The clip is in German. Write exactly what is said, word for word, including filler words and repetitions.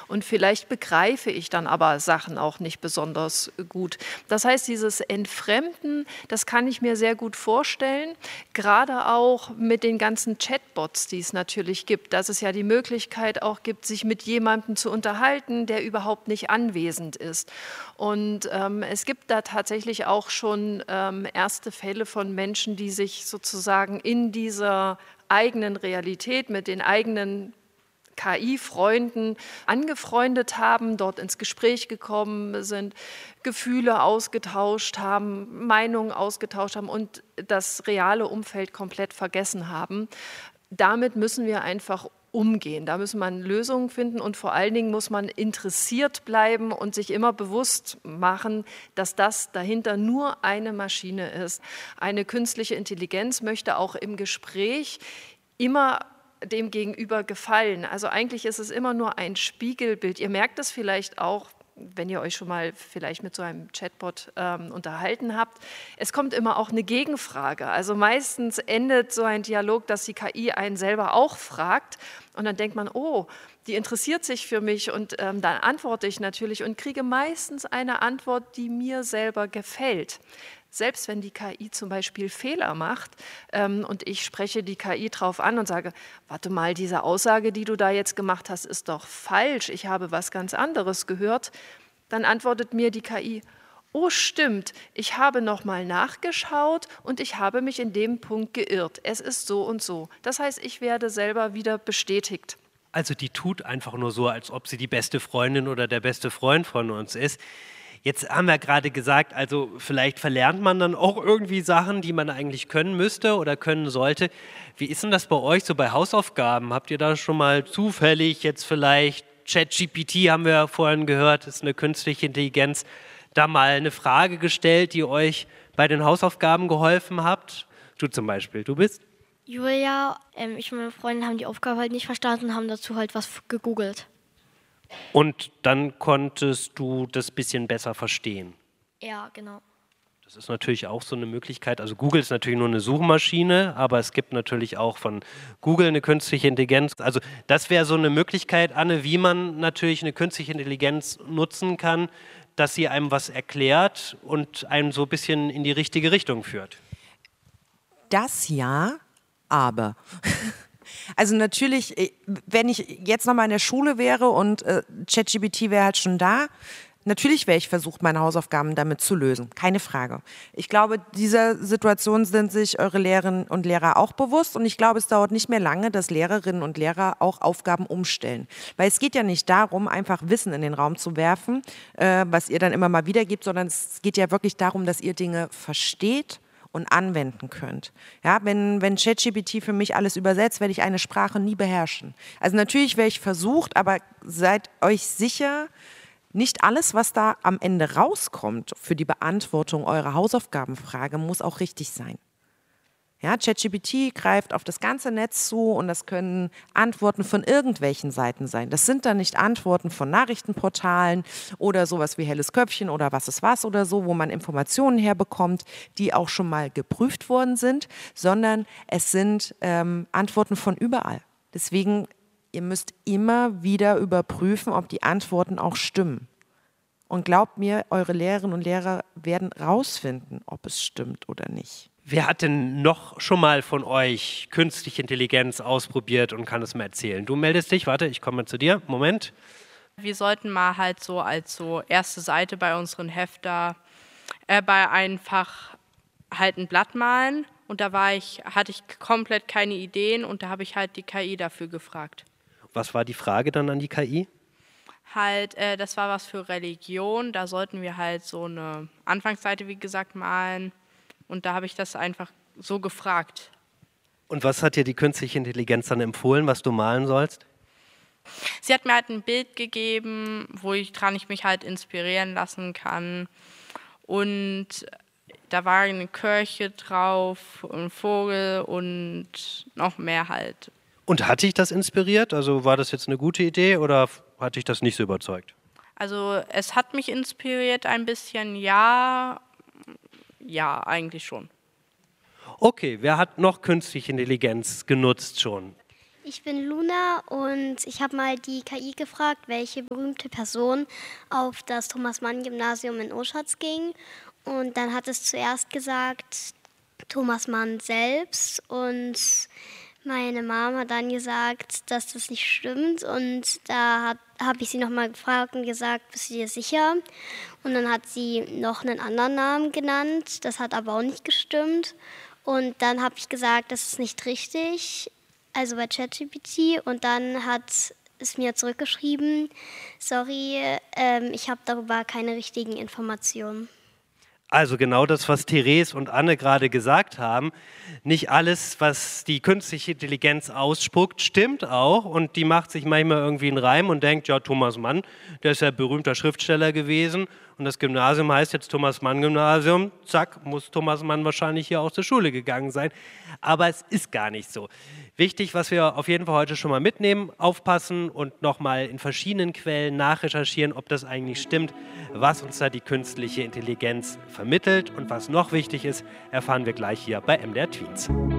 Und vielleicht begreife ich dann aber Sachen auch nicht besonders gut. Das heißt, dieses Entfremden, das kann ich mir sehr gut vorstellen, gerade auch mit den ganzen Chatbots, die es natürlich gibt, dass es ja die Möglichkeit auch gibt, sich mit jemandem zu unterhalten, der überhaupt nicht anwesend ist. Und ähm, es gibt da tatsächlich auch schon ähm, erste Fälle von Menschen, die sich sozusagen in dieser eigenen Realität mit den eigenen K I-Freunden angefreundet haben, dort ins Gespräch gekommen sind, Gefühle ausgetauscht haben, Meinungen ausgetauscht haben und das reale Umfeld komplett vergessen haben. Damit müssen wir einfach umgehen. Da müssen wir Lösungen finden und vor allen Dingen muss man interessiert bleiben und sich immer bewusst machen, dass das dahinter nur eine Maschine ist. Eine künstliche Intelligenz möchte auch im Gespräch immer dem Gegenüber gefallen. Also eigentlich ist es immer nur ein Spiegelbild. Ihr merkt es vielleicht auch, wenn ihr euch schon mal vielleicht mit so einem Chatbot ähm, unterhalten habt. Es kommt immer auch eine Gegenfrage. Also meistens endet so ein Dialog, dass die K I einen selber auch fragt und dann denkt man, oh, die interessiert sich für mich und ähm, dann antworte ich natürlich und kriege meistens eine Antwort, die mir selber gefällt. Selbst wenn die K I zum Beispiel Fehler macht ähm, und ich spreche die K I drauf an und sage, warte mal, diese Aussage, die du da jetzt gemacht hast, ist doch falsch, ich habe was ganz anderes gehört, dann antwortet mir die K I, oh stimmt, ich habe nochmal nachgeschaut und ich habe mich in dem Punkt geirrt, es ist so und so. Das heißt, ich werde selber wieder bestätigt. Also die tut einfach nur so, als ob sie die beste Freundin oder der beste Freund von uns ist. Jetzt haben wir gerade gesagt, also vielleicht verlernt man dann auch irgendwie Sachen, die man eigentlich können müsste oder können sollte. Wie ist denn das bei euch so bei Hausaufgaben? Habt ihr da schon mal zufällig jetzt vielleicht, ChatGPT haben wir ja vorhin gehört, ist eine künstliche Intelligenz, da mal eine Frage gestellt, die euch bei den Hausaufgaben geholfen habt? Du zum Beispiel, du bist? Julia, ähm, ich und meine Freundin haben die Aufgabe halt nicht verstanden und haben dazu halt was gegoogelt. Und dann konntest du das bisschen besser verstehen. Ja, genau. Das ist natürlich auch so eine Möglichkeit. Also Google ist natürlich nur eine Suchmaschine, aber es gibt natürlich auch von Google eine künstliche Intelligenz. Also das wäre so eine Möglichkeit, Anne, wie man natürlich eine künstliche Intelligenz nutzen kann, dass sie einem was erklärt und einem so ein bisschen in die richtige Richtung führt. Das ja, aber... Also natürlich, wenn ich jetzt nochmal in der Schule wäre und äh, ChatGPT wäre halt schon da, natürlich wäre ich versucht, meine Hausaufgaben damit zu lösen. Keine Frage. Ich glaube, dieser Situation sind sich eure Lehrerinnen und Lehrer auch bewusst und ich glaube, es dauert nicht mehr lange, dass Lehrerinnen und Lehrer auch Aufgaben umstellen. Weil es geht ja nicht darum, einfach Wissen in den Raum zu werfen, äh, was ihr dann immer mal wiedergebt, sondern es geht ja wirklich darum, dass ihr Dinge versteht und anwenden könnt. Ja, wenn, wenn ChatGPT für mich alles übersetzt, werde ich eine Sprache nie beherrschen. Also natürlich wäre ich versucht, aber seid euch sicher, nicht alles, was da am Ende rauskommt für die Beantwortung eurer Hausaufgabenfrage, muss auch richtig sein. Ja, ChatGPT greift auf das ganze Netz zu und das können Antworten von irgendwelchen Seiten sein. Das sind dann nicht Antworten von Nachrichtenportalen oder sowas wie Helles Köpfchen oder was ist was oder so, wo man Informationen herbekommt, die auch schon mal geprüft worden sind, sondern es sind ähm, Antworten von überall. Deswegen, ihr müsst immer wieder überprüfen, ob die Antworten auch stimmen. Und glaubt mir, eure Lehrerinnen und Lehrer werden rausfinden, ob es stimmt oder nicht. Wer hat denn noch schon mal von euch künstliche Intelligenz ausprobiert und kann es mir erzählen? Du meldest dich, warte, ich komme zu dir, Moment. Wir sollten mal halt so als so erste Seite bei unseren Hefter äh, bei einfach halt ein Blatt malen und da war ich, hatte ich komplett keine Ideen und da habe ich halt die K I dafür gefragt. Was war die Frage dann an die K I? Halt, äh, das war was für Religion, da sollten wir halt so eine Anfangsseite, wie gesagt, malen. Und da habe ich das einfach so gefragt. Und was hat dir die künstliche Intelligenz dann empfohlen, was du malen sollst? Sie hat mir halt ein Bild gegeben, wo ich dran ich mich halt inspirieren lassen kann. Und da war eine Kirche drauf, ein Vogel und noch mehr halt. Und hat dich das inspiriert? Also war das jetzt eine gute Idee oder hat dich das nicht so überzeugt? Also es hat mich inspiriert ein bisschen, ja. Ja, eigentlich schon. Okay, wer hat noch künstliche Intelligenz genutzt schon? Ich bin Luna und ich habe mal die K I gefragt, welche berühmte Person auf das Thomas-Mann-Gymnasium in Oschatz ging. Und dann hat es zuerst gesagt, Thomas Mann selbst. Und meine Mama hat dann gesagt, dass das nicht stimmt. Und da habe ich sie nochmal gefragt und gesagt, bist du dir sicher? Und dann hat sie noch einen anderen Namen genannt. Das hat aber auch nicht gestimmt. Und dann habe ich gesagt, das ist nicht richtig. Also bei ChatGPT, und dann hat es mir zurückgeschrieben, sorry, ähm, ich habe darüber keine richtigen Informationen. Also genau das, was Therese und Anne gerade gesagt haben. Nicht alles, was die künstliche Intelligenz ausspuckt, stimmt auch. Und die macht sich manchmal irgendwie einen Reim und denkt, ja, Thomas Mann, der ist ja berühmter Schriftsteller gewesen. Und das Gymnasium heißt jetzt Thomas-Mann-Gymnasium. Zack, muss Thomas Mann wahrscheinlich hier auch zur Schule gegangen sein. Aber es ist gar nicht so. Wichtig, was wir auf jeden Fall heute schon mal mitnehmen, aufpassen und nochmal in verschiedenen Quellen nachrecherchieren, ob das eigentlich stimmt, was uns da die künstliche Intelligenz vermittelt. Und was noch wichtig ist, erfahren wir gleich hier bei M D R Tweens.